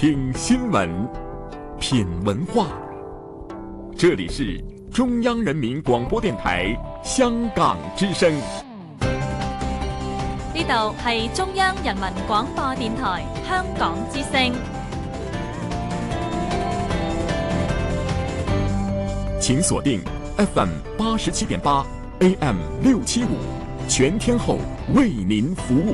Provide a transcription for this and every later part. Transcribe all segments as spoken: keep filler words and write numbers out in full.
听新闻，品文化。这里是中央人民廣播電台香港之聲。 呢度係中央人民廣播電台香港之聲。 請鎖定 F M 八十七點八 A M 六七五，全天候為您服務。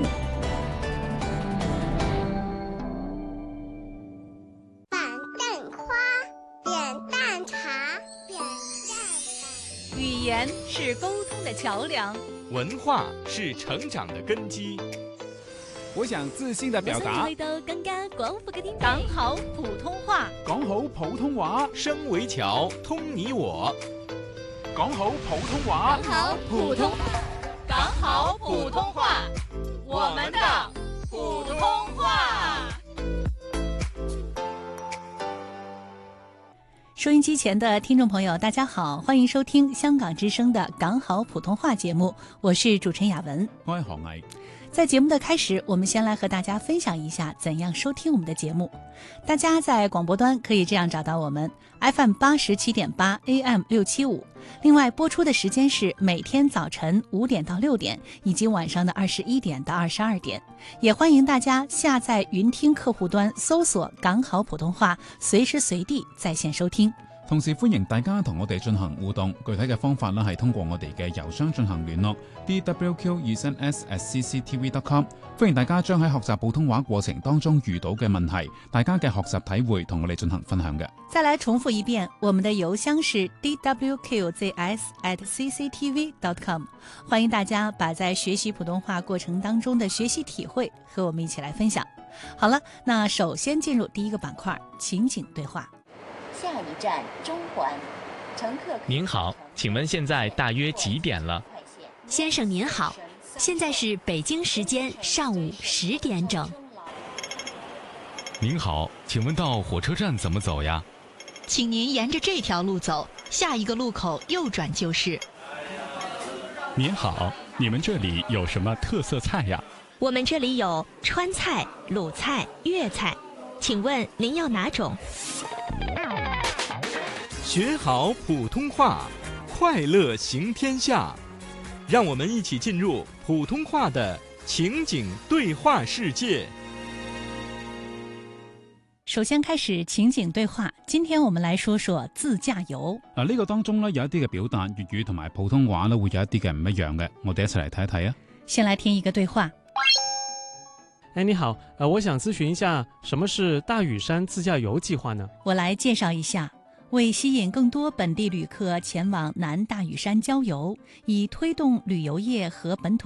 板凳花，扁担茶，扁担語言是溝通的橋梁， 文化是成長的根基。 我想自信地表達， 去到更加廣闊嘅天地。講好普通話， 講好普通話， 聲為橋，通你我。 講好普通話， 講好普通，講好普通話，我們的普通話。收音機前的聽眾朋友，大家好，歡迎收聽香港之聲的講好普通話節目，我是主持人雅文， 我係何毅。 在節目的開始，我們先來和大家分享一下怎樣收聽我們的節目。大家在廣播端可以這樣找到我們 F M 八十七點八 A M 六七五，另外播出的時間是每天早晨五點到六點，以及晚上的二十一點到二十二點。也歡迎大家下載雲聽客戶端，搜索港好普通話，隨時隨地在線收聽。 同時歡迎大家同我哋進行互動，具體嘅方法呢係通過我哋嘅郵箱進行聯絡 d w q 二三 s at c c t v dot com。 歡迎大家將喺學習普通話過程當中遇到嘅問題，大家嘅學習體會同我哋進行分享嘅。 再來重複一遍，我們的郵箱是 d w q z s at c c t v dot com。 歡迎大家把在學習普通話過程當中的學習體會和我們一起來分享。好了，那首先進入第一個板塊，情景對話。 下一站中環，乘客。 您好，請問現在大約幾點了？ 先生您好，現在是北京時間上午十點整。 您好，請問到火車站怎麼走呀？ 請您沿着這條路走，下一個路口右轉就是。 您好，你們這裡有什麼特色菜呀？ 我們這裡有川菜、魯菜、粵菜，請問您要哪種？ 學好普通話，快樂行天下。讓我們一起進入普通話的情景對話世界。 首先開始情景對話，今天我們來說說自駕遊。 嗱，呢個當中呢有一啲嘅表達，粵語同埋普通話呢會有一啲嘅唔一樣嘅，我哋一齊嚟睇一睇啊。 先來聽一個對話。 哎，你好，呃，我想諮詢一下，什麼是大嶼山自駕遊計劃呢？ 我來介紹一下。為吸引更多本地旅客前往南大嶼山郊遊，以推動旅遊業和本土